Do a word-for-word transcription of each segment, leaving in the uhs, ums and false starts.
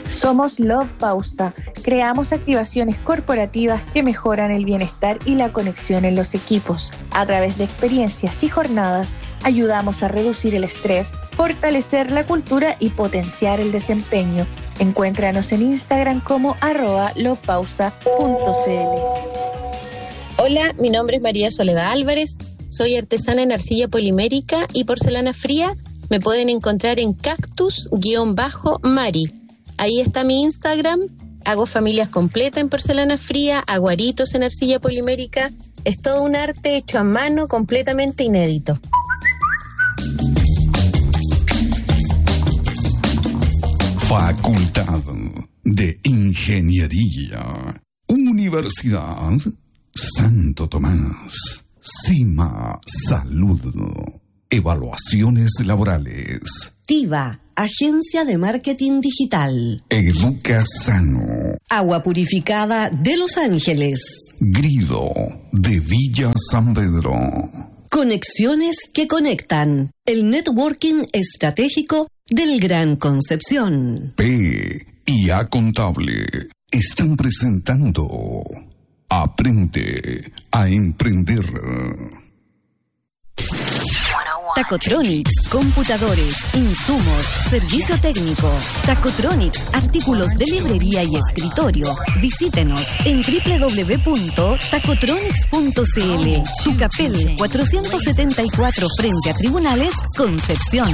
Somos Love Pausa. Creamos activaciones corporativas que mejoran el bienestar y la conexión en los equipos. A través de experiencias y jornadas, ayudamos a reducir el estrés, fortalecer la cultura y potenciar el desempeño. Encuéntranos en Instagram como arroba lovepausa punto cl. Hola, mi nombre es María Soledad Álvarez. Soy artesana en arcilla polimérica y porcelana fría. Me pueden encontrar en cactus-mari. Ahí está mi Instagram. Hago familias completas en porcelana fría, hago aritos en arcilla polimérica. Es todo un arte hecho a mano, completamente inédito. Facultad de Ingeniería, Universidad Santo Tomás, CIMA Salud, Evaluaciones Laborales, TIVA, Agencia de Marketing Digital, Educa Sano, Agua Purificada de Los Ángeles, Grido de Villa San Pedro. Conexiones que conectan, el networking estratégico del Gran Concepción. P y A Contable están presentando Aprende a Emprender. Tacotronics, computadores, insumos, servicio técnico. Tacotronics, artículos de librería y escritorio. Visítenos en doble u doble u doble u punto tacotronics punto cl. Tucapel cuatrocientos setenta y cuatro frente a Tribunales, Concepción.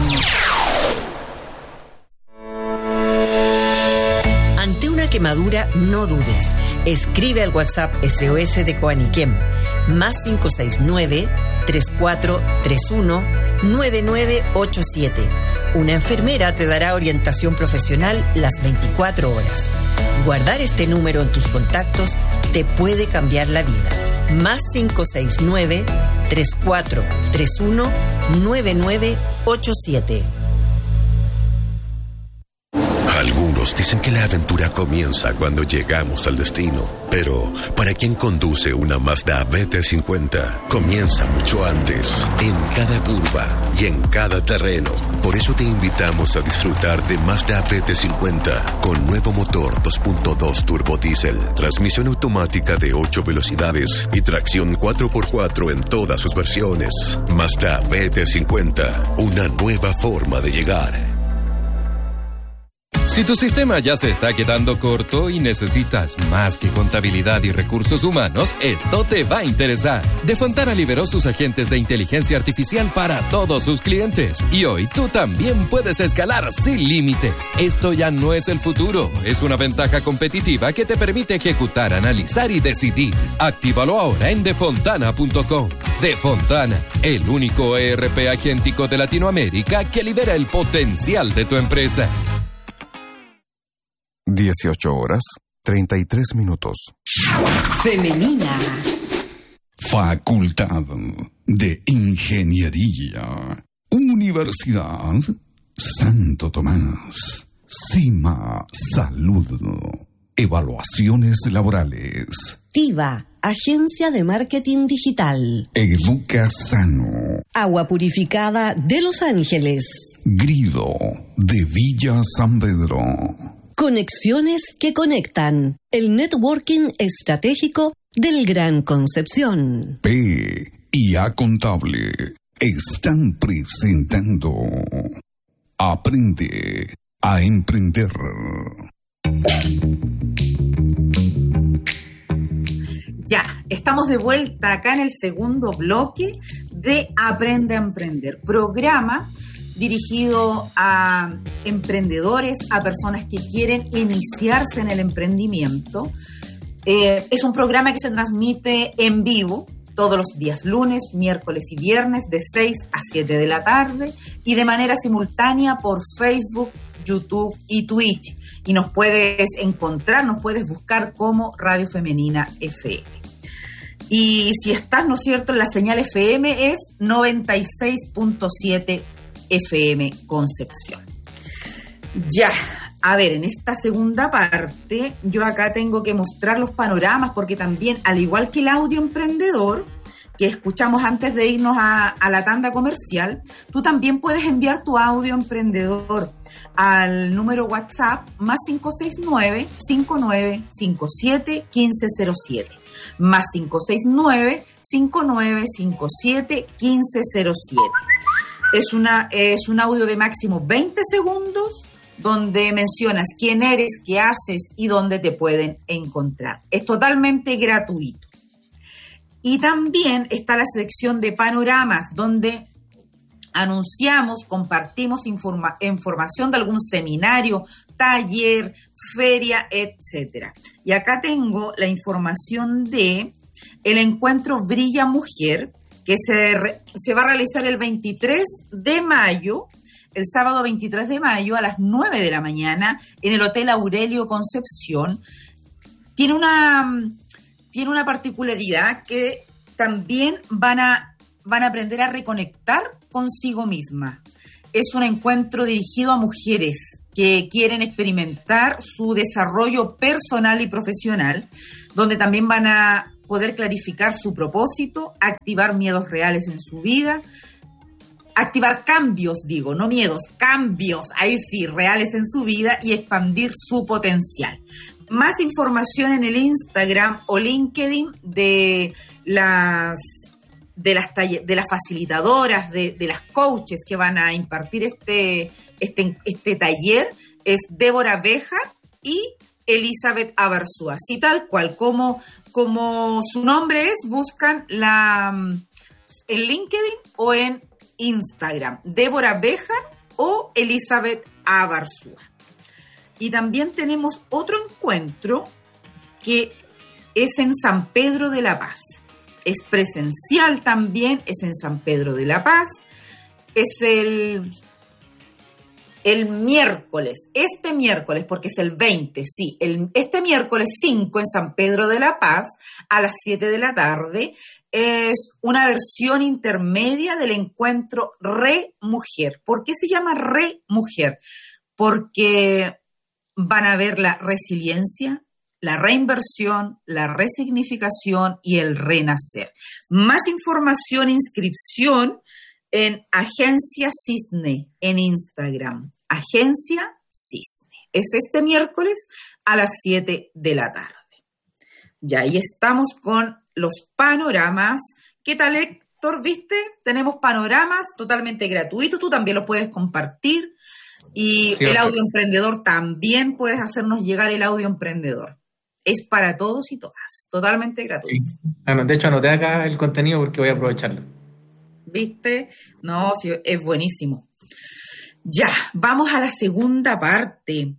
Ante una quemadura, no dudes. Escribe al WhatsApp S O S de Coaniquem, más cinco seis nueve, tres cuatro tres uno, nueve nueve ocho siete. Una enfermera te dará orientación profesional las veinticuatro horas. Guardar este número en tus contactos te puede cambiar la vida. Más cinco seis nueve, tres cuatro tres uno, nueve nueve ocho siete. Algunos dicen que la aventura comienza cuando llegamos al destino, pero para quien conduce una Mazda B T cincuenta, comienza mucho antes, en cada curva y en cada terreno. Por eso te invitamos a disfrutar de Mazda B T cincuenta con nuevo motor dos punto dos turbo diésel, transmisión automática de ocho velocidades y tracción cuatro por cuatro en todas sus versiones. Mazda B T cincuenta, una nueva forma de llegar. Si tu sistema ya se está quedando corto y necesitas más que contabilidad y recursos humanos, esto te va a interesar. De Fontana liberó sus agentes de inteligencia artificial para todos sus clientes. Y hoy tú también puedes escalar sin límites. Esto ya no es el futuro, es una ventaja competitiva que te permite ejecutar, analizar y decidir. Actívalo ahora en defontana punto com. Defontana, el único E R P agéntico de Latinoamérica que libera el potencial de tu empresa. dieciocho horas, treinta y tres minutos. Femenina. Facultad de Ingeniería, Universidad Santo Tomás, CIMA Salud, Evaluaciones Laborales, TIVA, Agencia de Marketing Digital, Educa Sano, Agua Purificada de Los Ángeles, Grido de Villa San Pedro. Conexiones que conectan, el networking estratégico del Gran Concepción. P y A Contable están presentando Aprende a Emprender. Ya, estamos de vuelta acá en el segundo bloque de Aprende a Emprender, programa dirigido a emprendedores, a personas que quieren iniciarse en el emprendimiento. Eh, es un programa que se transmite en vivo todos los días lunes, miércoles y viernes de seis a siete de la tarde y de manera simultánea por Facebook, YouTube y Twitch. Y nos puedes encontrar, nos puedes buscar como Radio Femenina F M. Y si estás, ¿no es cierto?, en la señal F M es noventa y seis punto siete F M Concepción. Ya, a ver, en esta segunda parte, yo acá tengo que mostrar los panoramas porque también, al igual que el audio emprendedor, que escuchamos antes de irnos a, a la tanda comercial, tú también puedes enviar tu audio emprendedor al número WhatsApp más cinco seis nueve, cinco nueve cinco siete, uno cinco cero siete. Más cinco seis nueve, cinco nueve cinco siete, uno cinco cero siete. Es, una, es un audio de máximo veinte segundos donde mencionas quién eres, qué haces y dónde te pueden encontrar. Es totalmente gratuito. Y también está la sección de panoramas, donde anunciamos, compartimos informa- información de algún seminario, taller, feria, etcétera. Y acá tengo la información de el encuentro Brilla Mujer, que se, re- se va a realizar el veintitrés de mayo, el sábado veintitrés de mayo a las nueve de la mañana en el Hotel Aurelio Concepción. Tiene una, tiene una particularidad que también van a, van a aprender a reconectar consigo misma. Es un encuentro dirigido a mujeres que quieren experimentar su desarrollo personal y profesional, donde también van a poder clarificar su propósito, activar miedos reales en su vida, activar cambios, digo, no miedos, cambios, ahí sí, reales en su vida y expandir su potencial. Más información en el Instagram o LinkedIn de las, de las, taller, de las facilitadoras, de, de las coaches que van a impartir este, este, este taller, es Débora Béjar y Elizabeth Abarzúa. Así tal cual, como, como su nombre es, buscan la, en LinkedIn o en Instagram, Débora Béjar o Elizabeth Abarzúa. Y también tenemos otro encuentro que es en San Pedro de la Paz. Es presencial también, es en San Pedro de la Paz. Es el, el miércoles, este miércoles, porque es el veinte, sí, el, este miércoles cinco en San Pedro de la Paz a las siete de la tarde. Es una versión intermedia del encuentro Re Mujer. ¿Por qué se llama Re Mujer? Porque van a ver la resiliencia, la reinversión, la resignificación y el renacer. Más información, inscripción en Agencia Cisne en Instagram. Agencia Cisne. Es este miércoles a las siete de la tarde. Y ahí estamos con los panoramas. ¿Qué tal, Héctor? ¿Viste? Tenemos panoramas totalmente gratuitos. Tú también los puedes compartir. Y sí, el audio emprendedor también puedes hacernos llegar el audio emprendedor. Es para todos y todas. Totalmente gratuito. Sí. Bueno, de hecho, anoté acá el contenido porque voy a aprovecharlo. ¿Viste? No, sí, es buenísimo. Ya, vamos a la segunda parte.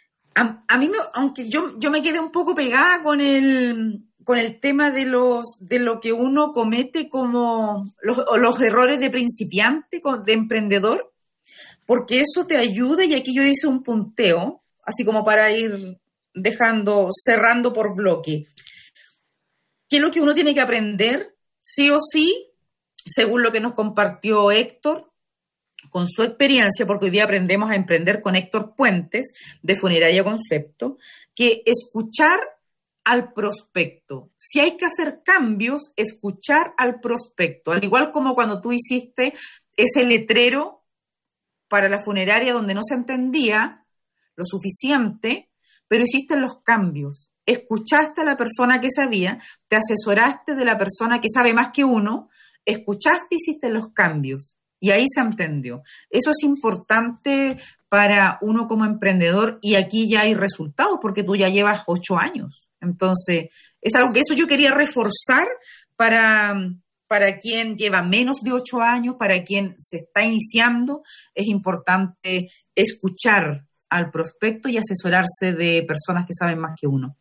A, a mí, me, aunque yo, yo me quedé un poco pegada con el... con el tema de los de lo que uno comete como los, los errores de principiante, de emprendedor, porque eso te ayuda, y aquí yo hice un punteo, así como para ir dejando, cerrando por bloque. ¿Qué es lo que uno tiene que aprender, sí o sí, según lo que nos compartió Héctor, con su experiencia, porque hoy día aprendemos a emprender con Héctor Puentes, de Funeraria Concepto, que escuchar al prospecto. Si hay que hacer cambios, escuchar al prospecto. Al igual como cuando tú hiciste ese letrero para la funeraria donde no se entendía lo suficiente, pero hiciste los cambios. Escuchaste a la persona que sabía, te asesoraste de la persona que sabe más que uno, escuchaste y hiciste los cambios. Y ahí se entendió. Eso es importante para uno como emprendedor, y aquí ya hay resultados porque tú ya llevas ocho años. Entonces, es algo que eso yo quería reforzar para, para quien lleva menos de ocho años, para quien se está iniciando. Es importante escuchar al prospecto y asesorarse de personas que saben más que uno.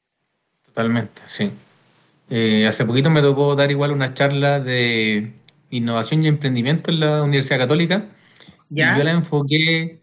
Totalmente, sí. Eh, hace poquito me tocó dar igual una charla de innovación y emprendimiento en la Universidad Católica. ¿Ya? Y yo la enfoqué...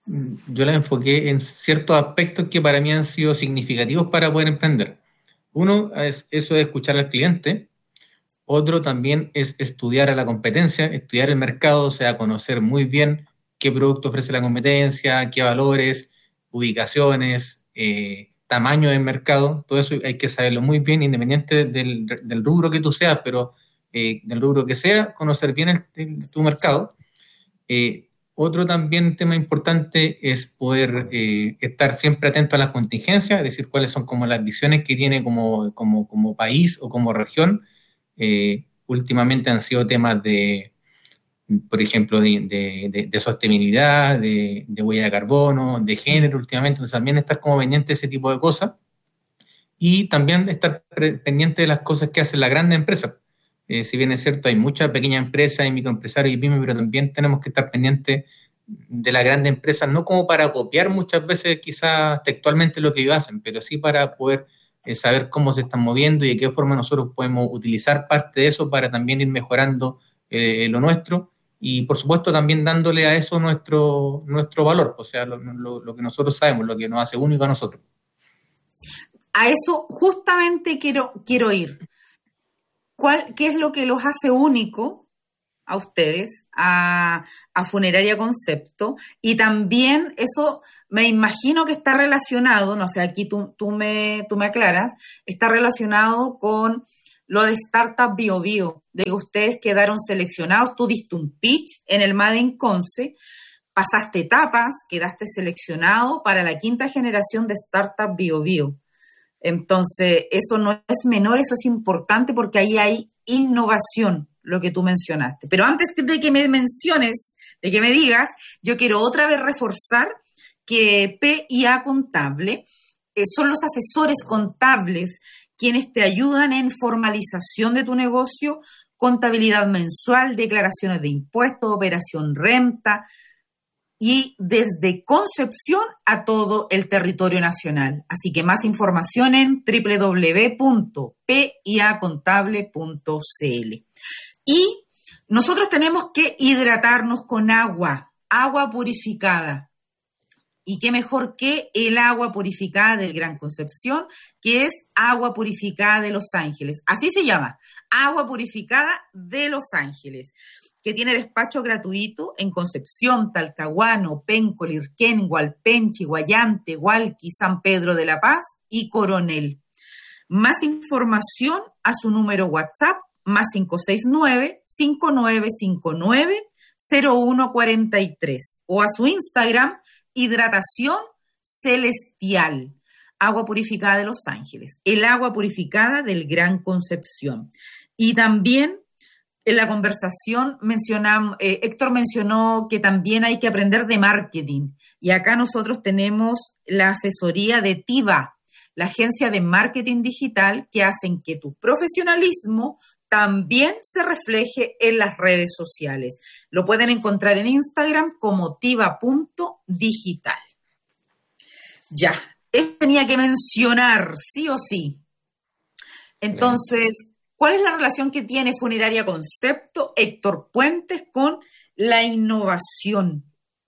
Yo la enfoqué en ciertos aspectos que para mí han sido significativos para poder emprender. Uno es eso de escuchar al cliente. Otro también es estudiar a la competencia, estudiar el mercado, o sea, conocer muy bien qué producto ofrece la competencia, qué valores, ubicaciones, eh, tamaño del mercado. Todo eso hay que saberlo muy bien, independiente del, del rubro que tú seas, pero eh, del rubro que sea, conocer bien el, el, tu mercado. Eh, otro también tema importante es poder eh, estar siempre atento a las contingencias, es decir, cuáles son como las visiones que tiene como, como, como país o como región. Eh, últimamente han sido temas de, por ejemplo, de, de, de, de sostenibilidad, de, de huella de carbono, de género últimamente, entonces también estar como pendiente de ese tipo de cosas y también estar pendiente de las cosas que hacen las grandes empresas. Eh, si bien es cierto, hay muchas pequeñas empresas, hay microempresarios y pymes, pero también tenemos que estar pendientes de las grandes empresas, no como para copiar muchas veces quizás textualmente lo que ellos hacen, pero sí para poder eh, saber cómo se están moviendo y de qué forma nosotros podemos utilizar parte de eso para también ir mejorando eh, lo nuestro y por supuesto también dándole a eso nuestro, nuestro valor, o sea, lo, lo, lo que nosotros sabemos, lo que nos hace único a nosotros. A eso justamente quiero, quiero ir. ¿Cuál, ¿Qué es lo que los hace único a ustedes, a, a Funeraria Concepto? Y también eso me imagino que está relacionado, no sé, aquí tú, tú, me, tú me aclaras, está relacionado con lo de Startup Bio Bio, de que ustedes quedaron seleccionados, tú diste un pitch en el Made in Conce, pasaste etapas, quedaste seleccionado para la quinta generación de Startup Bio Bio. Entonces, eso no es menor, eso es importante porque ahí hay innovación, lo que tú mencionaste. Pero antes de que me menciones, de que me digas, yo quiero otra vez reforzar que P y A Contable eh, son los asesores contables quienes te ayudan en formalización de tu negocio, contabilidad mensual, declaraciones de impuestos, operación renta, y desde concepción a todo el territorio nacional. Así que más información en doble u doble u doble u punto p i a contable punto c l. Y nosotros tenemos que hidratarnos con agua, agua purificada. Y qué mejor que el agua purificada del Gran Concepción, que es agua purificada de Los Ángeles. Así se llama, agua purificada de Los Ángeles, que tiene despacho gratuito en Concepción, Talcahuano, Penco, Lirquén, Hualpenchi, Guayante, Hualqui, San Pedro de la Paz y Coronel. Más información a su número WhatsApp, más cinco seis nueve, cinco nueve cinco nueve, cero uno cuatro tres, o a su Instagram, Hidratación Celestial, agua purificada de Los Ángeles, el agua purificada del Gran Concepción. Y también en la conversación mencionamos, eh, Héctor mencionó que también hay que aprender de marketing. Y acá nosotros tenemos la asesoría de TIVA, la agencia de marketing digital, que hacen que tu profesionalismo también se refleje en las redes sociales. Lo pueden encontrar en Instagram como tiva punto digital. Ya, esto tenía que mencionar, sí o sí. Entonces, ¿cuál es la relación que tiene Funeraria Concepto, Héctor Puentes, con la innovación?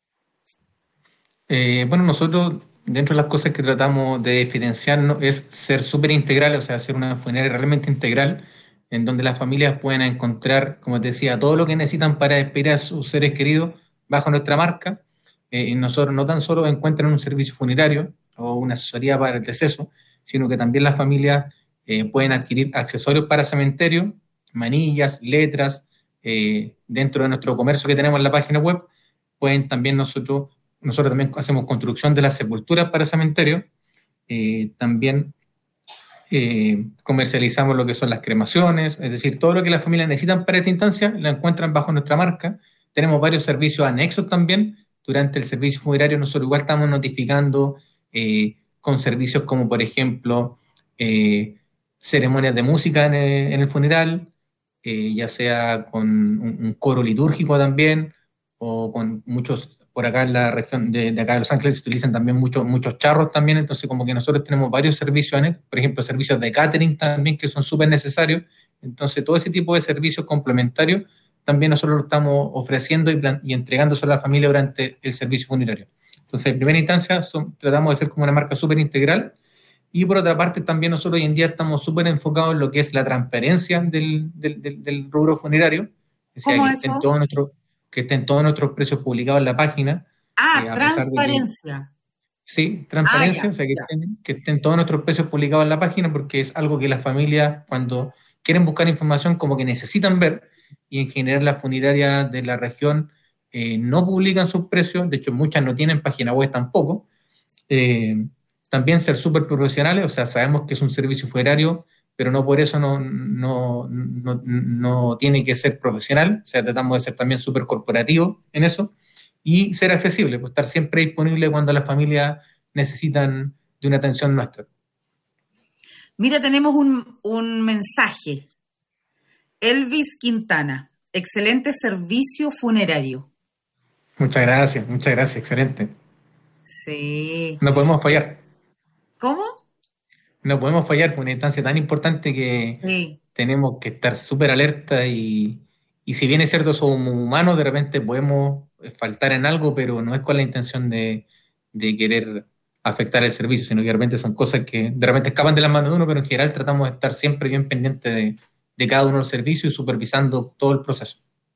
Eh, bueno, nosotros, dentro de las cosas que tratamos de diferenciarnos, es ser súper integrales, o sea, hacer una funeraria realmente integral, en donde las familias pueden encontrar, como te decía, todo lo que necesitan para despedir a sus seres queridos bajo nuestra marca. Eh, y nosotros no tan solo encuentran un servicio funerario o una asesoría para el deceso, sino que también las familias eh, pueden adquirir accesorios para cementerio, manillas, letras, eh, dentro de nuestro comercio que tenemos en la página web. Pueden también nosotros, nosotros también hacemos construcción de las sepulturas para cementerio, eh, también Eh, comercializamos lo que son las cremaciones, es decir, todo lo que las familias necesitan para esta instancia la encuentran bajo nuestra marca. Tenemos varios servicios anexos también. Durante el servicio funerario nosotros igual estamos notificando eh, con servicios como, por ejemplo, eh, ceremonias de música en el, en el funeral, eh, ya sea con un, un coro litúrgico también, o con muchos... Por acá en la región de, de acá de Los Ángeles se utilizan también muchos muchos charros también, entonces como que nosotros tenemos varios servicios, por ejemplo, servicios de catering también que son súper necesarios, entonces todo ese tipo de servicios complementarios también nosotros lo estamos ofreciendo y, plan, y entregándoselo a la familia durante el servicio funerario. Entonces, en primera instancia, son, tratamos de ser como una marca súper integral, y por otra parte también nosotros hoy en día estamos súper enfocados en lo que es la transparencia del, del, del, del rubro funerario, es decir, que estén todos nuestros que estén todos nuestros precios publicados en la página. Ah, eh, transparencia. Que, sí, transparencia, ah, ya, o sea, que estén, que estén todos nuestros precios publicados en la página, porque es algo que las familias, cuando quieren buscar información como que necesitan ver, y en general las funerarias de la región eh, no publican sus precios, de hecho muchas no tienen página web tampoco. Eh, también ser súper profesionales, o sea, sabemos que es un servicio funerario, pero no por eso no, no, no, no tiene que ser profesional, o sea, tratamos de ser también súper corporativos en eso, y ser accesible, pues estar siempre disponible cuando las familias necesitan de una atención nuestra. Mira, tenemos un, un mensaje. Elvis Quintana, excelente servicio funerario. Muchas gracias, muchas gracias, excelente. Sí. No podemos fallar. ¿Cómo? No podemos fallar por una instancia tan importante que sí. tenemos que estar súper alerta y, y si bien es cierto, somos humanos, de repente podemos faltar en algo, pero no es con la intención de, de querer afectar el servicio, sino que de repente son cosas que de repente escapan de las manos de uno, pero en general tratamos de estar siempre bien pendientes de, de cada uno de los servicios y supervisando todo el proceso.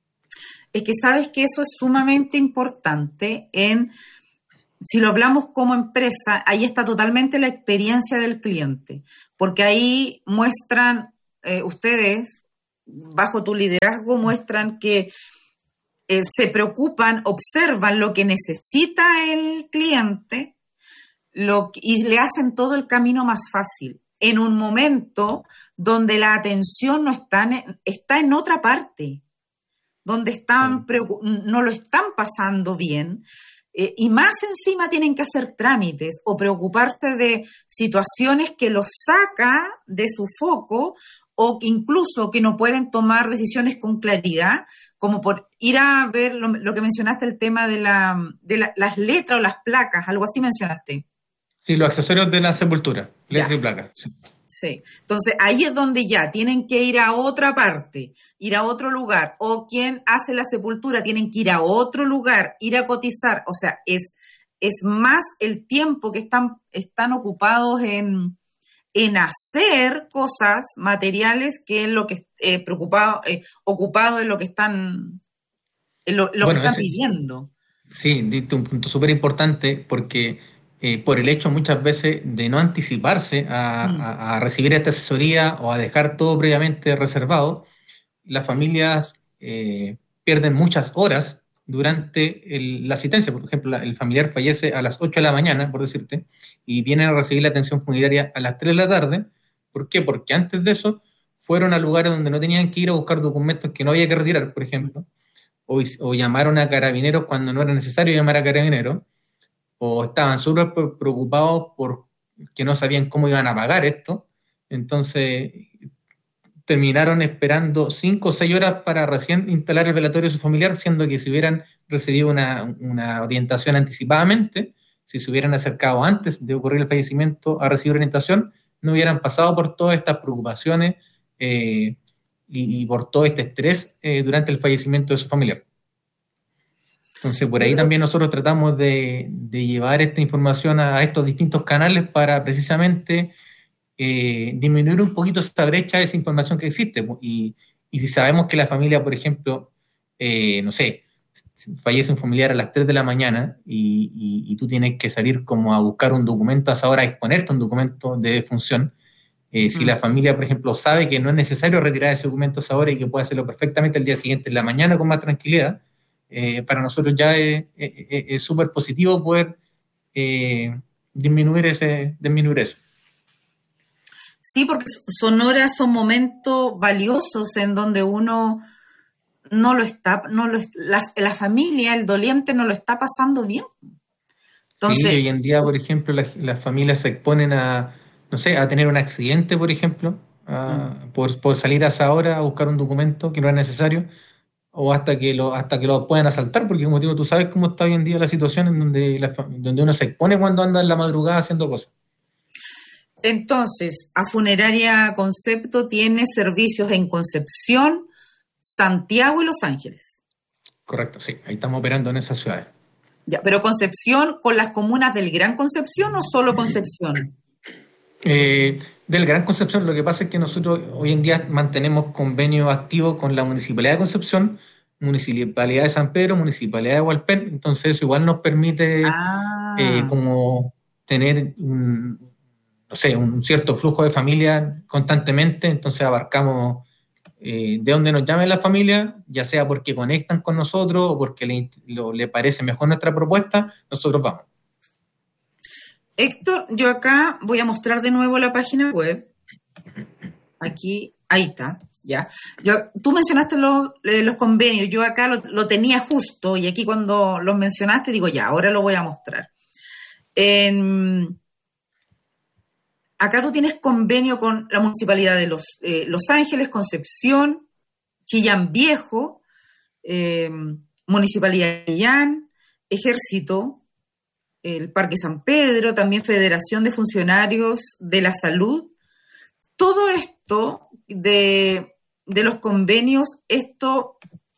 Es que sabes que eso es sumamente importante en... Si lo hablamos como empresa, ahí está totalmente la experiencia del cliente, porque ahí muestran, eh, ustedes, bajo tu liderazgo, muestran que eh, se preocupan, observan lo que necesita el cliente lo, y le hacen todo el camino más fácil, en un momento donde la atención no está en, está en otra parte, donde están, no lo están pasando bien. Eh, y más encima tienen que hacer trámites o preocuparse de situaciones que los saca de su foco o que incluso que no pueden tomar decisiones con claridad, como por ir a ver lo, lo que mencionaste, el tema de, la, de la, las letras o las placas, algo así mencionaste. Sí, los accesorios de la sepultura, letras y placas. Sí. Sí, entonces ahí es donde ya tienen que ir a otra parte, ir a otro lugar, o quien hace la sepultura tienen que ir a otro lugar, ir a cotizar, o sea, es, es más el tiempo que están, están ocupados en, en hacer cosas materiales que en lo que eh, preocupado, eh, ocupado en lo que están, en lo, lo bueno, que están ese, pidiendo. Sí, diste un punto súper importante porque Eh, por el hecho muchas veces de no anticiparse a, mm. a, a recibir esta asesoría o a dejar todo previamente reservado, las familias eh, pierden muchas horas durante el, la asistencia. Por ejemplo, el familiar fallece a las ocho de la mañana, por decirte, y vienen a recibir la atención funeraria a las tres de la tarde. ¿Por qué? Porque antes de eso fueron a lugares donde no tenían que ir a buscar documentos que no había que retirar, por ejemplo, o, o llamaron a carabineros cuando no era necesario llamar a carabineros, o estaban súper preocupados porque no sabían cómo iban a pagar esto, entonces terminaron esperando cinco o seis horas para recién instalar el velatorio de su familiar, siendo que si hubieran recibido una, una orientación anticipadamente, si se hubieran acercado antes de ocurrir el fallecimiento a recibir orientación, no hubieran pasado por todas estas preocupaciones eh, y, y por todo este estrés eh, durante el fallecimiento de su familiar. Entonces, por ahí también nosotros tratamos de, de llevar esta información a, a estos distintos canales para precisamente eh, disminuir un poquito esa brecha, esa información que existe. Y, y si sabemos que la familia, por ejemplo, eh, no sé, fallece un familiar a las tres de la mañana y, y, y tú tienes que salir como a buscar un documento a esa hora, a exponerte un documento de defunción, eh, si mm. la familia, por ejemplo, sabe que no es necesario retirar ese documento a esa hora y que puede hacerlo perfectamente el día siguiente en la mañana con más tranquilidad, Eh, para nosotros ya es súper positivo poder eh, disminuir, ese, disminuir eso. Sí, porque son horas, son momentos valiosos en donde uno no lo está, no lo, la, la familia, el doliente no lo está pasando bien. Entonces, sí, hoy en día, por ejemplo, las, las familias se exponen a, no sé, a tener un accidente, por ejemplo, a, mm. por, por salir a esa hora a buscar un documento que no es necesario, o hasta que lo hasta que lo puedan asaltar, porque como digo, tú sabes cómo está hoy en día la situación en donde, la, donde uno se expone cuando anda en la madrugada haciendo cosas. Entonces, a Funeraria Concepto tiene servicios en Concepción, Santiago y Los Ángeles. Correcto, sí, ahí estamos operando en esas ciudades. Ya, pero Concepción con las comunas del Gran Concepción o solo Concepción? Eh, del Gran Concepción, lo que pasa es que nosotros hoy en día mantenemos convenios activos con la Municipalidad de Concepción, Municipalidad de San Pedro, Municipalidad de Hualpén, entonces eso igual nos permite ah. eh, como tener un, no sé, un cierto flujo de familia constantemente, entonces abarcamos eh, de donde nos llamen la familia, ya sea porque conectan con nosotros o porque le, lo, le parece mejor nuestra propuesta, nosotros vamos. Héctor, yo acá voy a mostrar de nuevo la página web. Aquí, ahí está, ya. Yo, tú mencionaste los, eh, los convenios, yo acá lo, lo tenía justo y aquí cuando los mencionaste digo, ya, ahora lo voy a mostrar. En, acá tú tienes convenio con la Municipalidad de Los, eh, Los Ángeles, Concepción, Chillán Viejo, eh, Municipalidad de Chillán, Ejército, el Parque San Pedro, también Federación de Funcionarios de la Salud. Todo esto de, de los convenios, esto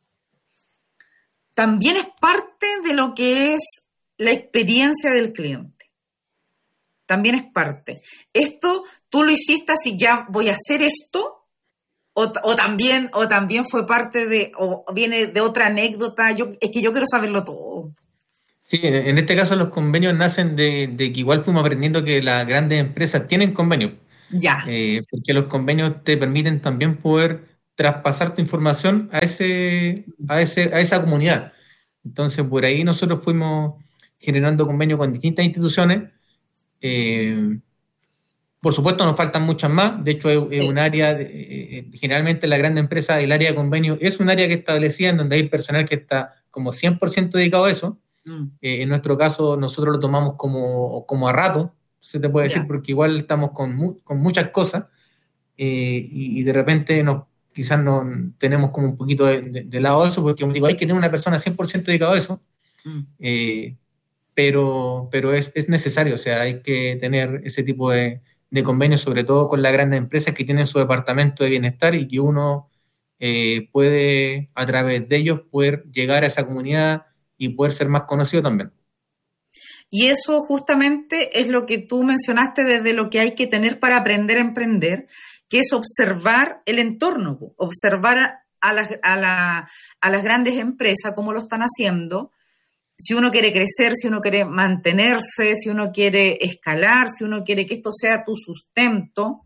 también es parte de lo que es la experiencia del cliente. También es parte. Esto, tú lo hiciste así, ya voy a hacer esto, o, o también, o también fue parte de, o viene de otra anécdota. Yo, es que yo quiero saberlo todo. Sí, en este caso los convenios nacen de, de que igual fuimos aprendiendo que las grandes empresas tienen convenios. Ya. Eh, porque los convenios te permiten también poder traspasar tu información a ese, a ese, a esa comunidad. Entonces, por ahí nosotros fuimos generando convenios con distintas instituciones. Eh, por supuesto, nos faltan muchas más. De hecho, es, sí. es un área, de, eh, generalmente la gran empresa, el área de convenios, es un área que establecida en donde hay personal que está como cien por ciento dedicado a eso. Mm. Eh, en nuestro caso, nosotros lo tomamos como, como a rato, se te puede yeah. decir, porque igual estamos con, mu- con muchas cosas eh, y, y de repente nos, quizás no tenemos como un poquito de, de, de lado eso, porque como digo, hay que tener una persona cien por ciento dedicada a eso, mm. eh, pero, pero es, es necesario, o sea, hay que tener ese tipo de, de convenios, sobre todo con las grandes empresas que tienen su departamento de bienestar y que uno eh, puede, a través de ellos, poder llegar a esa comunidad y poder ser más conocido también. Y eso justamente es lo que tú mencionaste desde lo que hay que tener para aprender a emprender, que es observar el entorno, observar a, a, las, a, la, a las grandes empresas, cómo lo están haciendo, si uno quiere crecer, si uno quiere mantenerse, si uno quiere escalar, si uno quiere que esto sea tu sustento.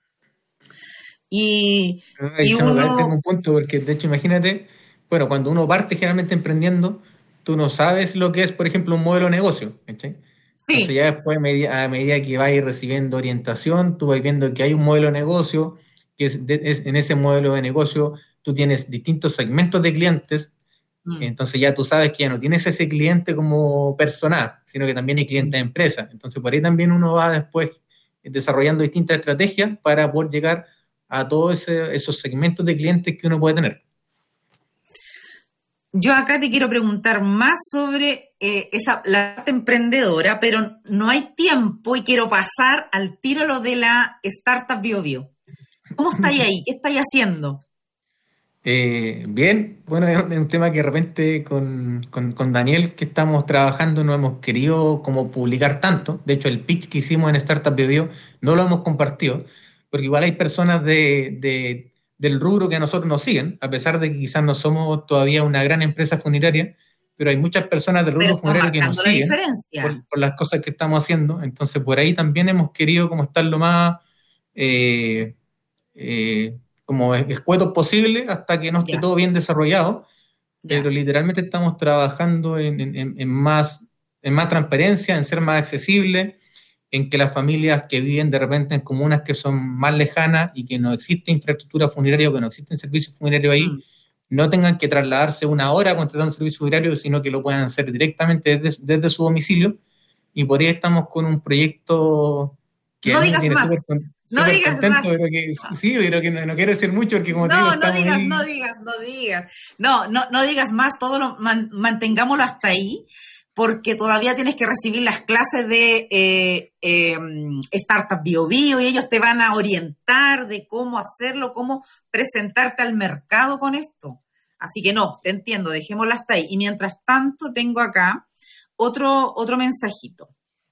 Y, Ay, y uno... uno... Tengo un punto, porque de hecho imagínate, bueno, cuando uno parte generalmente emprendiendo, tú no sabes lo que es, por ejemplo, un modelo de negocio, ¿sí? Sí. Entonces ya después, a medida que vas recibiendo orientación, tú vas viendo que hay un modelo de negocio, que es, de, es en ese modelo de negocio tú tienes distintos segmentos de clientes, mm. entonces ya tú sabes que ya no tienes ese cliente como personal, sino que también hay clientes de empresa. Entonces por ahí también uno va después desarrollando distintas estrategias para poder llegar a todos ese, esos segmentos de clientes que uno puede tener. Yo acá te quiero preguntar más sobre eh, esa, la parte emprendedora, pero no hay tiempo y quiero pasar al tiro lo de la startup BioBio. ¿Cómo estáis ahí? ¿Qué estáis haciendo? Eh, bien, bueno, es un tema que de repente con, con, con Daniel que estamos trabajando no hemos querido como publicar tanto. De hecho, el pitch que hicimos en Startup BioBio no lo hemos compartido, porque igual hay personas de... de del rubro que a nosotros nos siguen, a pesar de que quizás no somos todavía una gran empresa funeraria, pero hay muchas personas del rubro funerario que nos siguen por, por las cosas que estamos haciendo. Entonces, por ahí también hemos querido como estar lo más eh, eh, como escuetos posible hasta que no esté yeah. todo bien desarrollado, yeah. pero literalmente estamos trabajando en, en, en, más, en más transparencia, en ser más accesible, en que las familias que viven de repente en comunas que son más lejanas y que no existe infraestructura funeraria o que no existen servicios funerarios ahí, mm. no tengan que trasladarse una hora a contratar un servicio funerario, sino que lo puedan hacer directamente desde, desde su domicilio. Y por ahí estamos con un proyecto que no digas más. Super, no super digas contento, más. Pero que, sí, pero que no, no quiero decir mucho porque como no, digo, no estamos digas, ahí. no digas, no digas. No, no, no digas más, todo lo man, mantengámoslo hasta ahí, porque todavía tienes que recibir las clases de eh, eh, Startup BioBio y ellos te van a orientar de cómo hacerlo, cómo presentarte al mercado con esto. Así que no, te entiendo, dejémoslo hasta ahí. Y mientras tanto tengo acá otro, otro mensajito.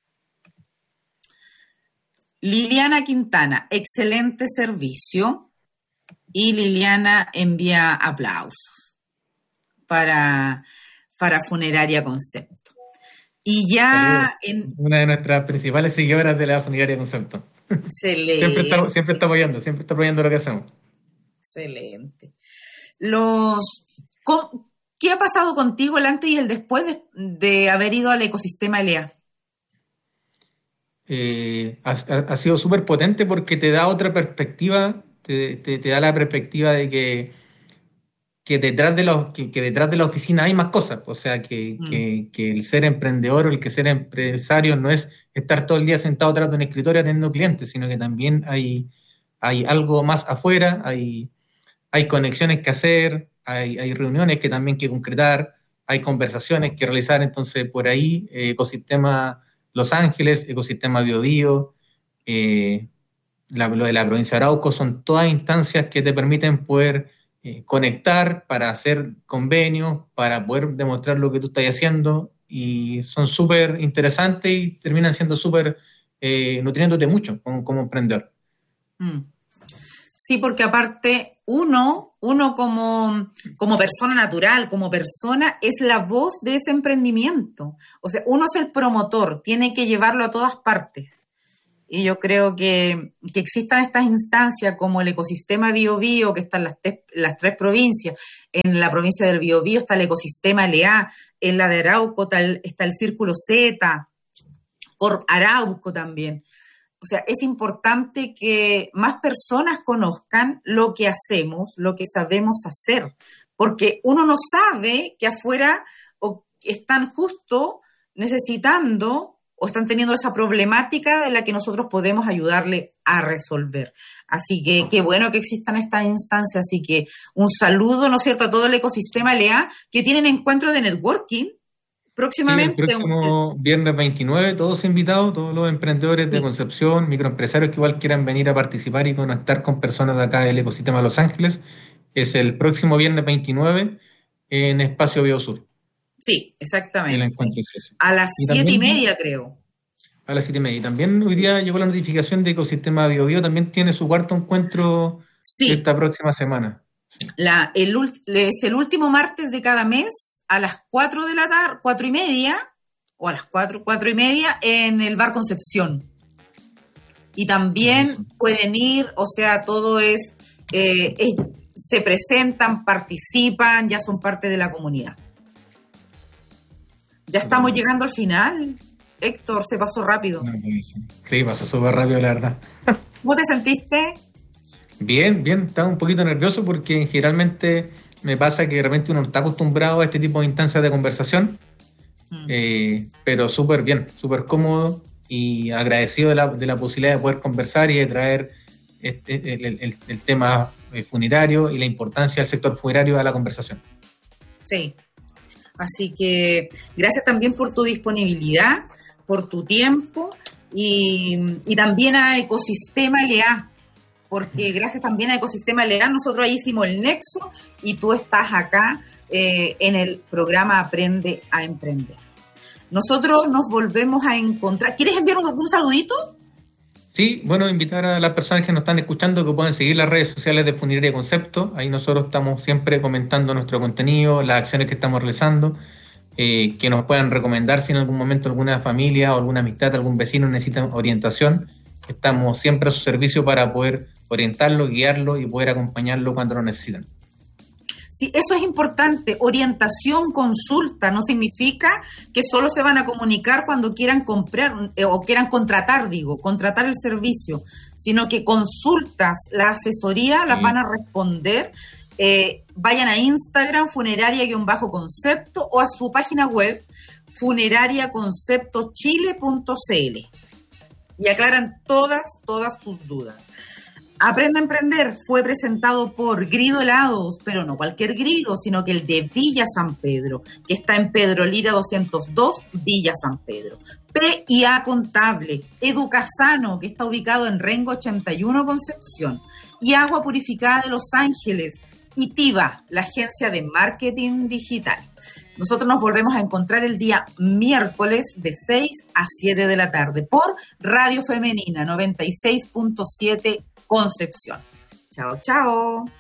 Liliana Quintana, excelente servicio. Y Liliana envía aplausos para, para Funeraria Concepto. Y ya... En... Una de nuestras principales seguidoras de la Funeraria Concepto. Excelente. Siempre está, siempre está apoyando, siempre está apoyando lo que hacemos. Excelente. Los, ¿Qué ha pasado contigo el antes y el después de, de haber ido al ecosistema L A? Eh, ha, ha sido súper potente porque te da otra perspectiva, te, te, te da la perspectiva de que, que, detrás de la, que, que detrás de la oficina hay más cosas, o sea, que, mm. que, que el ser emprendedor o el que ser empresario no es estar todo el día sentado atrás de un escritorio atendiendo clientes, sino que también hay, hay algo más afuera, hay, hay conexiones que hacer, hay, hay reuniones que también que concretar, hay conversaciones que realizar, entonces por ahí eh, ecosistema Los Ángeles, ecosistema Biobío, eh, la, lo de la provincia de Arauco, son todas instancias que te permiten poder eh, conectar para hacer convenios, para poder demostrar lo que tú estás haciendo, y son súper interesantes y terminan siendo súper eh, nutriéndote mucho como, como emprendedor. Mm. Sí, porque aparte uno, uno como, como persona natural, como persona, es la voz de ese emprendimiento. O sea, uno es el promotor, tiene que llevarlo a todas partes. Y yo creo que, que existan estas instancias como el ecosistema Biobío, que está en las, te, las tres provincias. En la provincia del Biobío está el ecosistema L A, en la de Arauco está el, está el Círculo Z, Corp Arauco también. O sea, es importante que más personas conozcan lo que hacemos, lo que sabemos hacer, porque uno no sabe que afuera o están justo necesitando o están teniendo esa problemática de la que nosotros podemos ayudarle a resolver. Así que qué bueno que existan estas instancias, así que un saludo, ¿no es cierto?, a todo el ecosistema L A que tienen encuentros de networking próximamente. Sí, el próximo viernes veintinueve, todos invitados, todos los emprendedores de sí. Concepción, microempresarios que igual quieran venir a participar y conectar con personas de acá del ecosistema Los Ángeles, es el próximo viernes veintinueve en Espacio Biosur. Sí, exactamente. El encuentro es ese. A las siete y media, creo. A las siete y media. Y también hoy día llegó la notificación de Ecosistema Biobío, también tiene su cuarto encuentro sí. esta próxima semana. Sí. La, el, es el último martes de cada mes a las cuatro de la tarde, cuatro y media, o a las cuatro, cuatro y media, en el Bar Concepción. Y también sí. pueden ir, o sea, todo es, eh, es, se presentan, participan, ya son parte de la comunidad. Ya estamos llegando al final. Héctor, se pasó rápido. Sí, pasó súper rápido, la verdad. ¿Cómo te sentiste? Bien, bien. Estaba un poquito nervioso porque generalmente me pasa que de repente uno no está acostumbrado a este tipo de instancias de conversación. Mm. Eh, pero súper bien, súper cómodo y agradecido de la, de la posibilidad de poder conversar y de traer este, el, el, el tema funerario y la importancia del sector funerario a la conversación. Sí. Así que gracias también por tu disponibilidad, por tu tiempo y, y también a Ecosistema L A, porque gracias también a Ecosistema L A nosotros ahí hicimos el nexo y tú estás acá eh, en el programa Aprende a Emprender. Nosotros nos volvemos a encontrar. ¿Quieres enviar un, un saludito? Sí, bueno, invitar a las personas que nos están escuchando que puedan seguir las redes sociales de Funeraria Concepto. Ahí nosotros estamos siempre comentando nuestro contenido, las acciones que estamos realizando, eh, que nos puedan recomendar si en algún momento alguna familia o alguna amistad, algún vecino necesita orientación. Estamos siempre a su servicio para poder orientarlo, guiarlo y poder acompañarlo cuando lo necesitan. Sí, eso es importante. Orientación, consulta, no significa que solo se van a comunicar cuando quieran comprar eh, o quieran contratar, digo, contratar el servicio, sino que consultas, la asesoría las sí. van a responder. Eh, vayan a Instagram, funeraria-concepto o a su página web, funeraria concepto chile punto c l y aclaran todas, todas tus dudas. Aprende a Emprender fue presentado por Grido Helados, pero no cualquier Grido, sino que el de Villa San Pedro, que está en Pedro Lira doscientos dos, Villa San Pedro. P I A Contable, Educasano, que está ubicado en Rengo ochenta y uno, Concepción. Y Agua Purificada de Los Ángeles. Y TIVA, la agencia de marketing digital. Nosotros nos volvemos a encontrar el día miércoles de seis a siete de la tarde por Radio Femenina noventa y seis punto siete Concepción. Chao, chao.